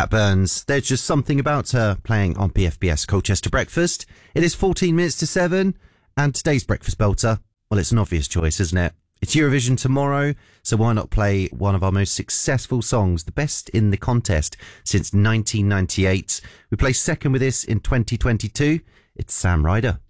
Cat Burns. There's just something about her playing on PFBS Colchester Breakfast. It is 14 minutes to 7, and today's Breakfast Belter, well, it's an obvious choice, isn't it? It's Eurovision tomorrow, so why not play one of our most successful songs, the best in the contest since 1998. We placed second with this in 2022. It's Sam Ryder.